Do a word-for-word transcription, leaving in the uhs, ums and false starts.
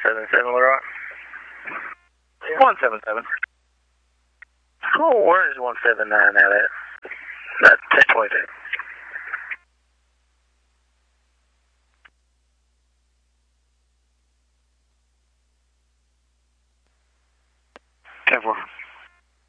seven seven, Leroy. one seven seven. Oh, where is one seven nine at? At? That's ten twenty-two. ten four.